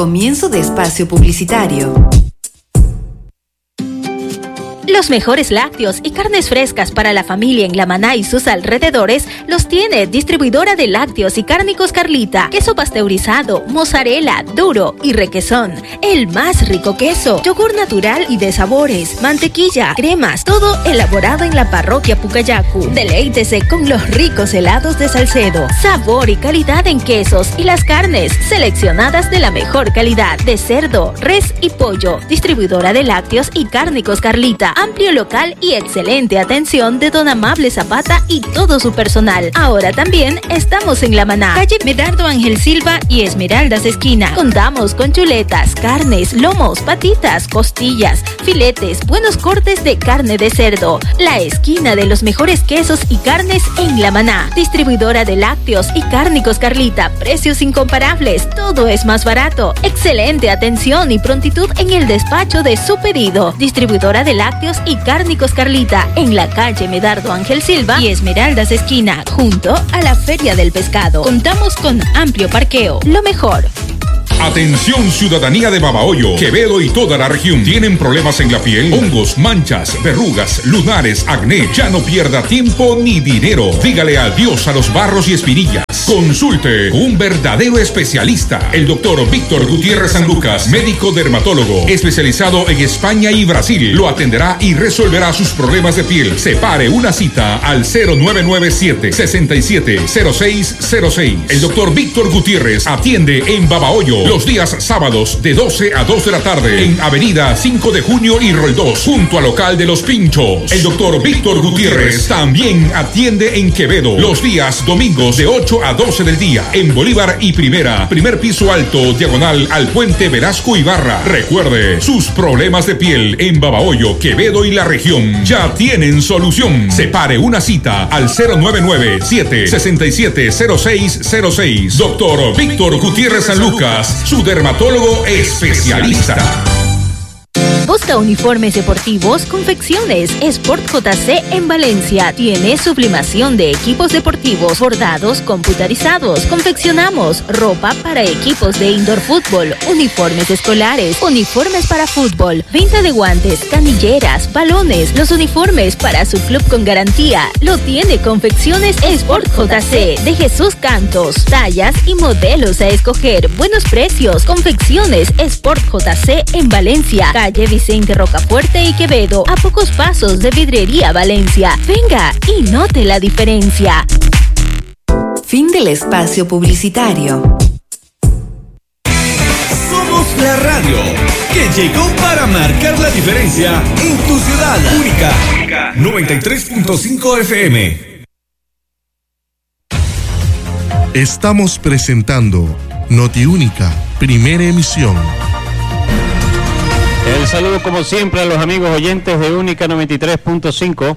Comienzo de espacio publicitario. Los mejores lácteos y carnes frescas para la familia en La Maná y sus alrededores los tiene Distribuidora de Lácteos y Cárnicos Carlita. Queso pasteurizado, mozzarella, duro y requesón. El más rico queso. Yogur natural y de sabores. Mantequilla, cremas. Todo elaborado en la parroquia Pucayacu. Deleítese con los ricos helados de Salcedo. Sabor y calidad en quesos y las carnes seleccionadas de la mejor calidad. De cerdo, res y pollo. Distribuidora de Lácteos y Cárnicos Carlita. Amplio local y excelente atención de don Amable Zapata y todo su personal. Ahora también estamos en La Maná, calle Medardo Ángel Silva y Esmeraldas esquina. Contamos con chuletas, carnes, lomos, patitas, costillas, filetes, buenos cortes de carne de cerdo. La esquina de los mejores quesos y carnes en La Maná. Distribuidora de Lácteos y Cárnicos Carlita. Precios incomparables. Todo es más barato. Excelente atención y prontitud en el despacho de su pedido. Distribuidora de Lácteos y Cárnicos Carlita, en la calle Medardo Ángel Silva y Esmeraldas esquina, junto a la Feria del Pescado. Contamos con amplio parqueo. Lo mejor. Atención, ciudadanía de Babahoyo, Quevedo y toda la región. ¿Tienen problemas en la piel? Hongos, manchas, verrugas, lunares, acné. Ya no pierda tiempo ni dinero. Dígale adiós a los barros y espinillas. Consulte con un verdadero especialista, el doctor Víctor Gutiérrez San Lucas, médico dermatólogo, especializado en España y Brasil. Lo atenderá y resolverá sus problemas de piel. Separe una cita al 0997-670606. El doctor Víctor Gutiérrez atiende en Babahoyo los días sábados de 12 a 2 de la tarde en Avenida 5 de Junio y Roldós, junto al local de Los Pinchos. El doctor Víctor Gutiérrez también atiende en Quevedo los días domingos de 8 a 12 del día en Bolívar y Primera, primer piso alto, diagonal al puente Velasco Ibarra. Recuerde, sus problemas de piel en Babahoyo, Quevedo y la región ya tienen solución. Separe una cita al 0997-670606. Doctor Víctor Gutiérrez San Lucas, su dermatólogo especialista. Busca uniformes deportivos, confecciones. Sport JC en Valencia. Tiene sublimación de equipos deportivos, bordados, computarizados. Confeccionamos ropa para equipos de indoor fútbol, uniformes escolares, uniformes para fútbol, venta de guantes, canilleras, balones, los uniformes para su club con garantía. Lo tiene Confecciones Sport JC de Jesús Cantos. Tallas y modelos a escoger. Buenos precios. Confecciones Sport JC en Valencia. Calle Vicente Rocafuerte y Quevedo, a pocos pasos de Vidrería Valencia. Venga y note la diferencia. Fin del espacio publicitario. Somos la radio que llegó para marcar la diferencia en tu ciudad. Única 93.5 FM. Estamos presentando Notiúnica, primera emisión. El saludo como siempre a los amigos oyentes de Única 93.5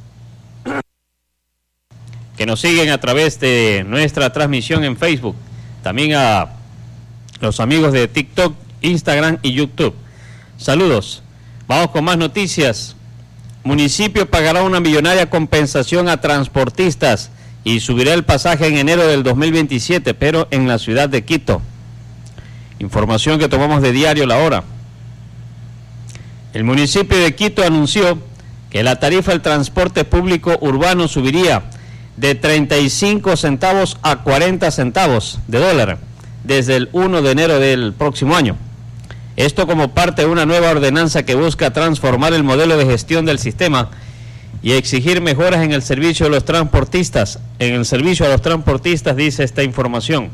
que nos siguen a través de nuestra transmisión en Facebook. También a los amigos de TikTok, Instagram y YouTube. Saludos. Vamos con más noticias. Municipio pagará una millonaria compensación a transportistas y subirá el pasaje en enero del 2027, pero en la ciudad de Quito. Información que tomamos de Diario La Hora. El municipio de Quito anunció que la tarifa del transporte público urbano subiría de 35 centavos a 40 centavos de dólar desde el 1 de enero del próximo año. Esto como parte de una nueva ordenanza que busca transformar el modelo de gestión del sistema y exigir mejoras en el servicio de los transportistas. En el servicio a los transportistas, dice esta información.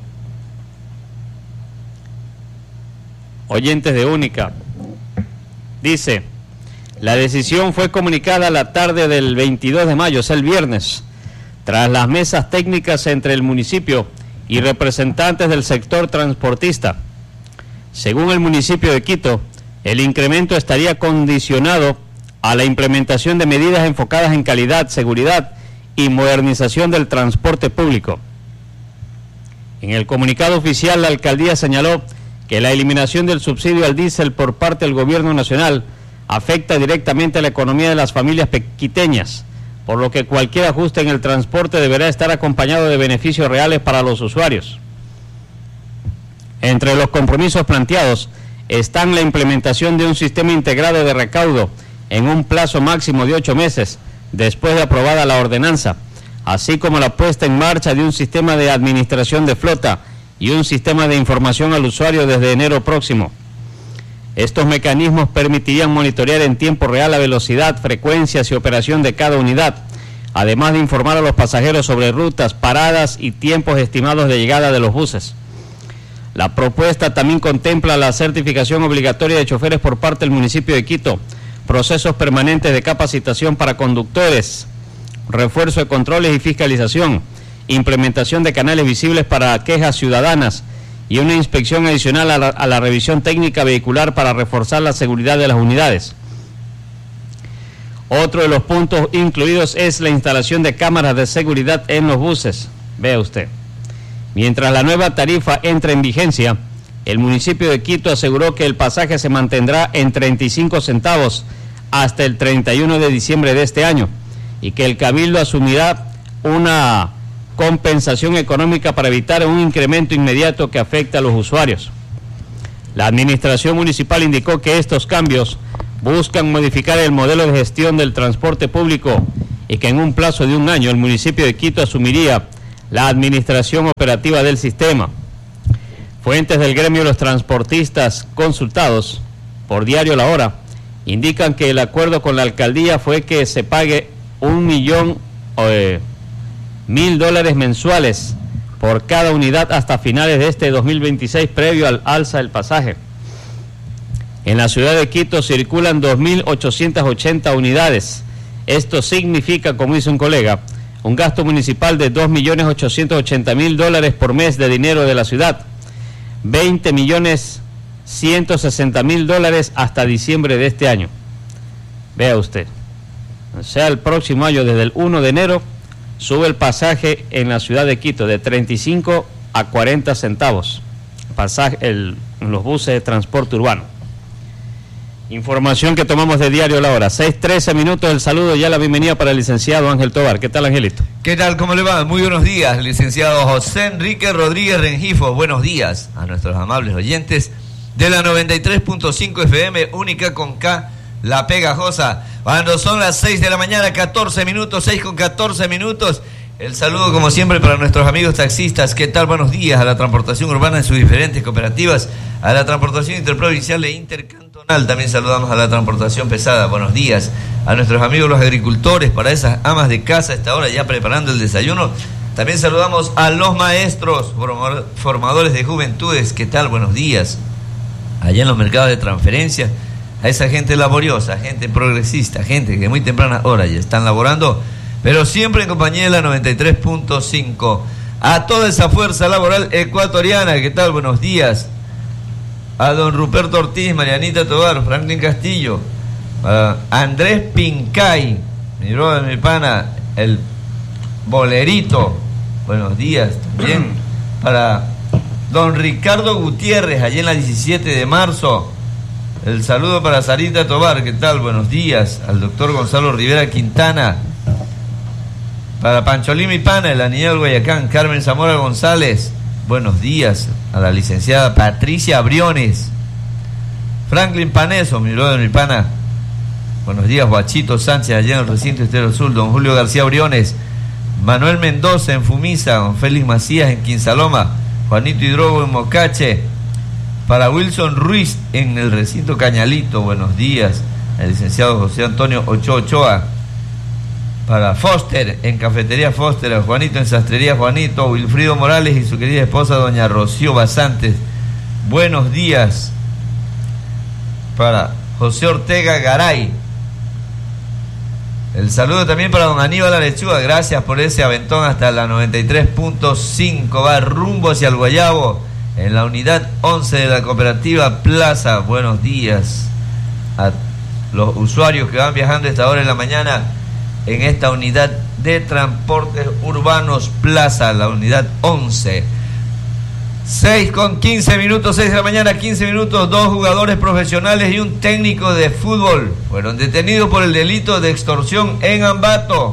Oyentes de Única. Dice, la decisión fue comunicada la tarde del 22 de mayo, o sea, el viernes, tras las mesas técnicas entre el municipio y representantes del sector transportista. Según el municipio de Quito, el incremento estaría condicionado a la implementación de medidas enfocadas en calidad, seguridad y modernización del transporte público. En el comunicado oficial, la alcaldía señaló que la eliminación del subsidio al diésel por parte del gobierno nacional afecta directamente a la economía de las familias quiteñas, por lo que cualquier ajuste en el transporte deberá estar acompañado de beneficios reales para los usuarios. Entre los compromisos planteados están la implementación de un sistema integrado de recaudo en un plazo máximo de 8 meses después de aprobada la ordenanza, así como la puesta en marcha de un sistema de administración de flota y un sistema de información al usuario desde enero próximo. Estos mecanismos permitirían monitorear en tiempo real la velocidad, frecuencias y operación de cada unidad, además de informar a los pasajeros sobre rutas, paradas y tiempos estimados de llegada de los buses. La propuesta también contempla la certificación obligatoria de choferes por parte del municipio de Quito, procesos permanentes de capacitación para conductores, refuerzo de controles y fiscalización, implementación de canales visibles para quejas ciudadanas y una inspección adicional a la revisión técnica vehicular para reforzar la seguridad de las unidades. Otro de los puntos incluidos es la instalación de cámaras de seguridad en los buses. Vea usted. Mientras la nueva tarifa entra en vigencia, el municipio de Quito aseguró que el pasaje se mantendrá en 35 centavos hasta el 31 de diciembre de este año y que el Cabildo asumirá una compensación económica para evitar un incremento inmediato que afecte a los usuarios. La administración municipal indicó que estos cambios buscan modificar el modelo de gestión del transporte público y que en un plazo de 1 año el municipio de Quito asumiría la administración operativa del sistema. Fuentes del gremio de los transportistas consultados por Diario La Hora indican que el acuerdo con la alcaldía fue que se pague $1.000.000 mensuales por cada unidad hasta finales de este 2026 previo al alza del pasaje. En la ciudad de Quito circulan 2.880 unidades. Esto significa, como dice un colega, un gasto municipal de $2.880.000 por mes de dinero de la ciudad, $20.160.000 hasta diciembre de este año. Vea usted, o sea, el próximo año, desde el 1 de enero, sube el pasaje en la ciudad de Quito de 35 a 40 centavos, pasaje en los buses de transporte urbano. Información que tomamos de Diario La Hora. 6:13 minutos, el saludo, ya la bienvenida para el licenciado Ángel Tobar. ¿Qué tal, Angelito? ¿Qué tal? ¿Cómo le va? Muy buenos días, licenciado José Enrique Rodríguez Rengifo. Buenos días a nuestros amables oyentes de la 93.5 FM, única con K, La Pegajosa. Cuando son las 6 de la mañana, 14 minutos, 6:14 minutos. El saludo, como siempre, para nuestros amigos taxistas. ¿Qué tal? Buenos días a la transportación urbana en sus diferentes cooperativas, a la transportación interprovincial e intercantonal. También saludamos a la transportación pesada. Buenos días a nuestros amigos los agricultores, para esas amas de casa a esta hora ya preparando el desayuno. También saludamos a los maestros, formadores de juventudes. ¿Qué tal? Buenos días. Allá en los mercados de transferencia, a esa gente laboriosa, gente progresista, gente que muy tempranas horas ya están laborando, pero siempre en compañía de la 93.5. A toda esa fuerza laboral ecuatoriana, ¿qué tal? Buenos días. A don Ruperto Ortiz, Marianita Tobar, Franklin Castillo, a Andrés Pincay, mi brother, mi pana, el bolerito. Buenos días también. Para don Ricardo Gutiérrez, allá en la 17 de marzo. El saludo para Sarita Tobar, ¿qué tal? Buenos días. Al doctor Gonzalo Rivera Quintana. Para Pancholín, mi pana, el anillo del Guayacán, Carmen Zamora González. Buenos días. A la licenciada Patricia Briones. Franklin Paneso, mi brother, mi pana. Buenos días, Guachito Sánchez, allá en el recinto Estero Sur. Don Julio García Briones. Manuel Mendoza en Fumisa. Don Félix Macías en Quinsaloma. Juanito Hidrogo en Mocache. Para Wilson Ruiz en el recinto Cañalito. Buenos días. El licenciado José Antonio Ochoa. Para Foster en Cafetería Foster, a Juanito en Sastrería Juanito, Wilfrido Morales y su querida esposa doña Rocío Basantes. Buenos días. Para José Ortega Garay. El saludo también para don Aníbal Lechuga. Gracias por ese aventón hasta la 93.5. Va rumbo hacia el Guayabo en la unidad 11 de la cooperativa Plaza. Buenos días a los usuarios que van viajando a esta hora en la mañana en esta unidad de transportes urbanos Plaza, la unidad 11. 6:15 minutos, 6 de la mañana, 15 minutos. 2 jugadores profesionales y un técnico de fútbol fueron detenidos por el delito de extorsión en Ambato.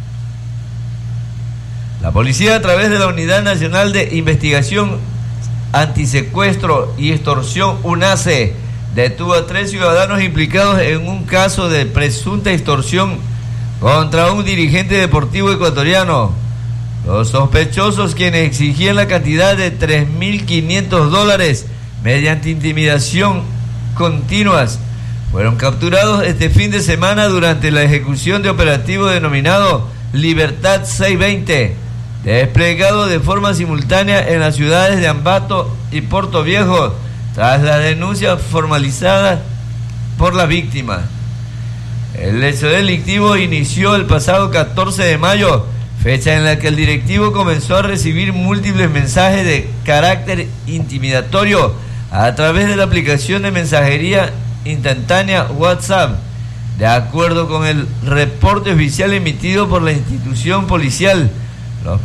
La policía, a través de la Unidad Nacional de Investigación Antisecuestro y Extorsión UNACE detuvo a 3 ciudadanos implicados en un caso de presunta extorsión contra un dirigente deportivo ecuatoriano. Los sospechosos, quienes exigían la cantidad de $3.500 mediante intimidación continuas, fueron capturados este fin de semana durante la ejecución de operativo denominado Libertad 620, desplegado de forma simultánea en las ciudades de Ambato y Puerto Viejo, tras la denuncia formalizada por la víctima. El hecho delictivo inició el pasado 14 de mayo, fecha en la que el directivo comenzó a recibir múltiples mensajes de carácter intimidatorio a través de la aplicación de mensajería instantánea WhatsApp. De acuerdo con el reporte oficial emitido por la institución policial, las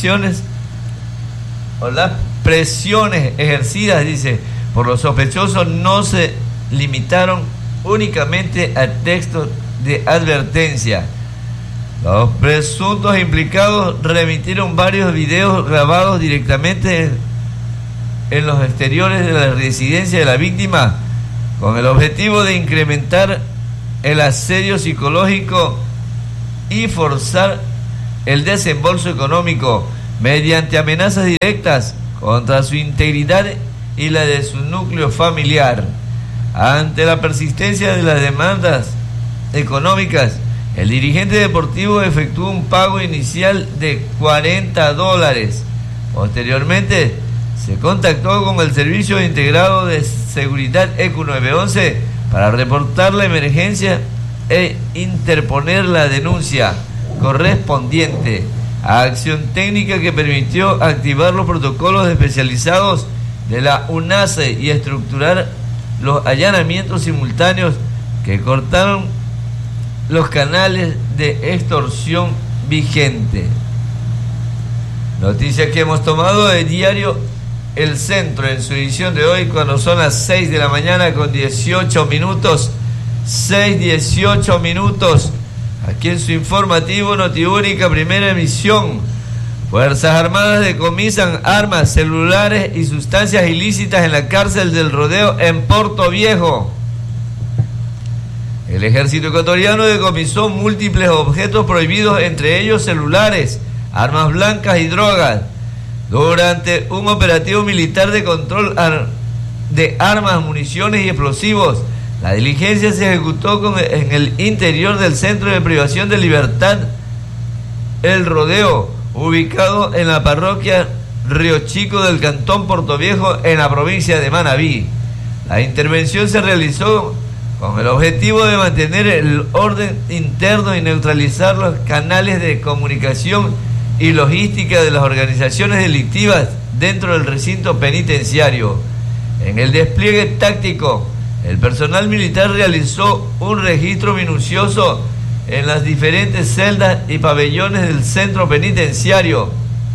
presiones ejercidas, dice, por los sospechosos no se limitaron únicamente a textos de advertencia. Los presuntos implicados remitieron varios videos grabados directamente en los exteriores de la residencia de la víctima, con el objetivo de incrementar el asedio psicológico y forzar el desembolso económico mediante amenazas directas contra su integridad y la de su núcleo familiar. Ante la persistencia de las demandas económicas, el dirigente deportivo efectuó un pago inicial de $40. Posteriormente, se contactó con el Servicio Integrado de Seguridad ECU 911 para reportar la emergencia e interponer la denuncia correspondiente, acción técnica que permitió activar los protocolos especializados de la UNACE y estructurar los allanamientos simultáneos que cortaron los canales de extorsión vigente. Noticia que hemos tomado del diario El Centro en su edición de hoy, cuando son las 6 de la mañana con 18 minutos. 6:18 minutos. Aquí en su informativo Notiúnica, primera emisión. Fuerzas Armadas decomisan armas, celulares y sustancias ilícitas en la cárcel del Rodeo en Puerto Viejo. El ejército ecuatoriano decomisó múltiples objetos prohibidos, entre ellos celulares, armas blancas y drogas, durante un operativo militar de control de armas, municiones y explosivos. La diligencia se ejecutó en el interior del Centro de Privación de Libertad El Rodeo, ubicado en la parroquia Río Chico del cantón Puerto Viejo, en la provincia de Manabí. La intervención se realizó con el objetivo de mantener el orden interno y neutralizar los canales de comunicación y logística de las organizaciones delictivas dentro del recinto penitenciario. En el despliegue táctico, el personal militar realizó un registro minucioso en las diferentes celdas y pabellones del centro penitenciario.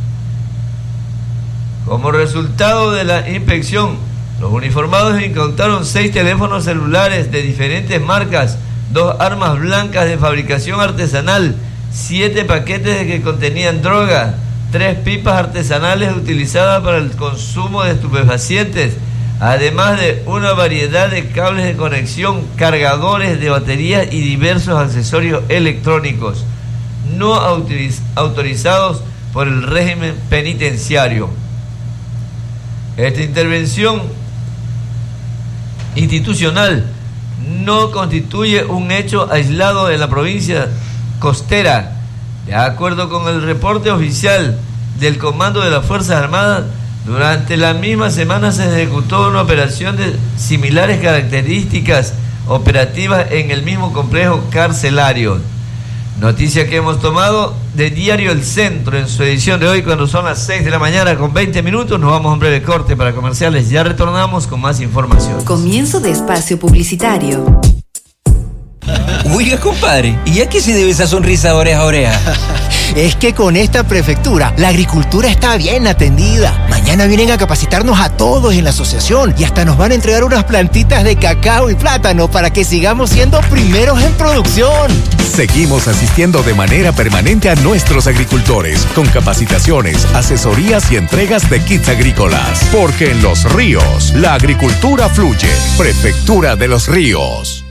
Como resultado de la inspección, los uniformados incautaron 6 teléfonos celulares de diferentes marcas, 2 armas blancas de fabricación artesanal, 7 paquetes que contenían droga, 3 pipas artesanales utilizadas para el consumo de estupefacientes, además de una variedad de cables de conexión, cargadores de baterías y diversos accesorios electrónicos no autorizados por el régimen penitenciario. Esta intervención institucional no constituye un hecho aislado en la provincia costera. De acuerdo con el reporte oficial del Comando de las Fuerzas Armadas, durante la misma semana se ejecutó una operación de similares características operativas en el mismo complejo carcelario. Noticia que hemos tomado de Diario El Centro en su edición de hoy, cuando son las 6 de la mañana con 20 minutos. Nos vamos a un breve corte para comerciales. Ya retornamos con más información. Comienzo de espacio publicitario. Oiga, compadre, ¿y a qué se debe esa sonrisa de oreja a oreja? Es que con esta prefectura, la agricultura está bien atendida. Mañana vienen a capacitarnos a todos en la asociación y hasta nos van a entregar unas plantitas de cacao y plátano para que sigamos siendo primeros en producción. Seguimos asistiendo de manera permanente a nuestros agricultores con capacitaciones, asesorías y entregas de kits agrícolas. Porque en Los Ríos, la agricultura fluye. Prefectura de Los Ríos.